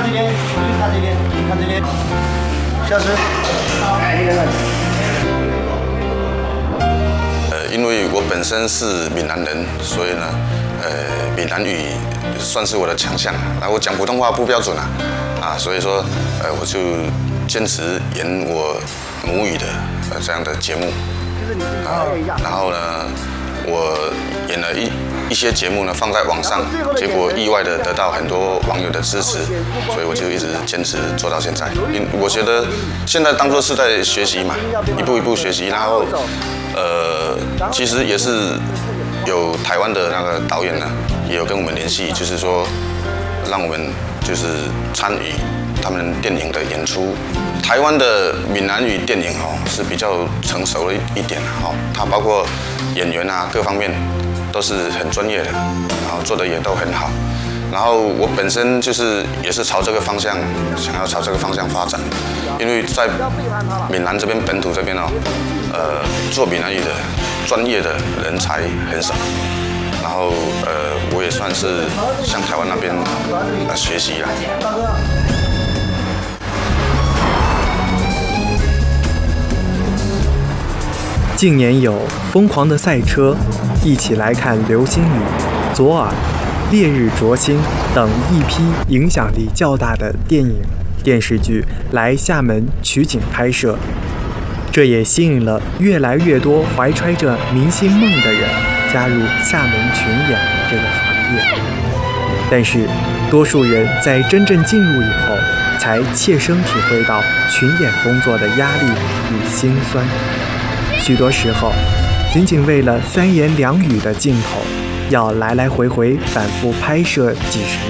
这边，看这边，看这边，消失。 因为我本身是闽南人，所以呢，闽南语算是我的强项。然后我讲普通话不标准所以说，我就坚持演我母语的这样的节目。然后呢，我演了一些节目呢放在网上，结果意外的得到很多网友的支持，所以我就一直坚持做到现在。我觉得现在当作是在学习嘛，一步一步学习，然后其实也是有台湾的那个导演呢，也有跟我们联系，就是说让我们就是参与他们电影的演出。台湾的闽南语电影是比较成熟了一点它包括演员各方面都是很专业的，然后做的也都很好。然后我本身就是也是朝这个方向，想要朝这个方向发展，因为在闽南这边本土这边做闽南语的专业的人才很少。然后我也算是向台湾那边学习啦。 近年有《疯狂的赛车》、一起来看流星雨、左耳、烈日灼心等一批影响力较大的电影、电视剧来厦门取景拍摄，这也吸引了越来越多怀揣着明星梦的人加入厦门群演这个行业。但是，多数人在真正进入以后，才切身体会到群演工作的压力与辛酸。许多时候，仅仅为了3言2语的镜头，要来来回回反复拍摄几十